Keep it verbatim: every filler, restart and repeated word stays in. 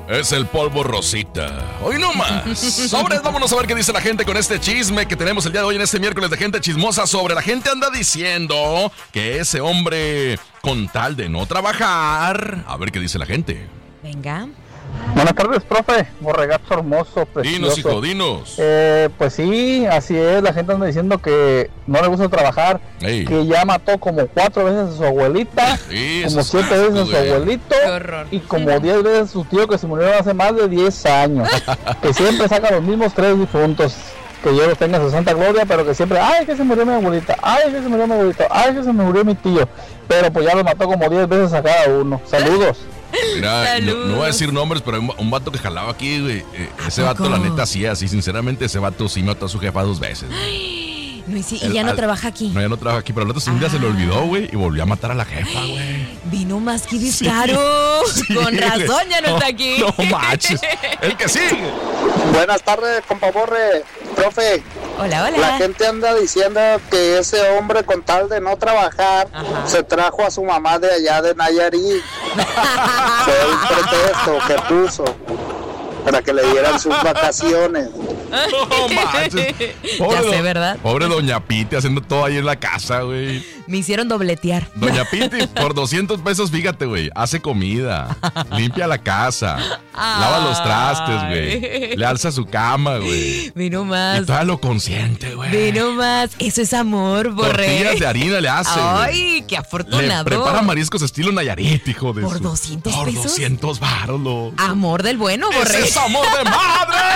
Es el polvo Rosita. Hoy no más. Sobres, vámonos a ver qué dice la gente con este chisme que tenemos el día de hoy en este miércoles de gente chismosa sobre. La gente anda diciendo que ese hombre, con tal de no trabajar. A ver qué dice la gente. Venga. Buenas tardes, profe. Borregazo hermoso, precioso. Dinos, hijo, dinos. Eh, pues sí, así es. La gente anda diciendo que no le gusta trabajar. Ey. Que ya mató como cuatro veces a su abuelita, sí, como siete es veces a su abuelito y como diez veces a su tío que se murió hace más de diez años. Que siempre saca los mismos tres difuntos. Que yo los tenga en su santa gloria, pero que siempre, ay, que se murió mi abuelita, ay, que se murió mi abuelito, ay, que se me murió mi tío. Pero pues ya los mató como diez veces a cada uno. Saludos. Mira, no, no voy a decir nombres, pero un, un vato que jalaba aquí, güey. Eh, ese vato, la neta, sí, así, sinceramente, ese vato sí mató a su jefa dos veces. Ay, no, y, sí, y ya no al, trabaja aquí. No, ya no trabaja aquí, pero el otro un día se le olvidó, güey, y volvió a matar a la jefa, güey. Vino más que discaro. Sí, sí, con razón ya no, no está aquí. No manches. El que sigue. Buenas tardes, compa Borre. Profe. Hola, hola. La gente anda diciendo que ese hombre, con tal de no trabajar, ajá, se trajo a su mamá de allá de Nayarit. Fue el pretexto que puso para que le dieran sus vacaciones. No manches. Pobre, ya sé, ¿verdad? Pobre Doña Piti haciendo todo ahí en la casa, güey. Me hicieron dobletear. Doña Piti, por doscientos pesos, fíjate, güey, hace comida, limpia la casa, ay, lava los trastes, güey, le alza su cama, güey. Vino más. Y todavía lo consiente, güey. Vino más. Eso es amor, Borre. Tortillas de harina le hace, ay, güey. Qué afortunado. Le prepara mariscos estilo Nayarit, hijo de ¿Por su... doscientos Por pesos? doscientos varos, lo... Amor del bueno, Borre. ¡Ese es amor de madre!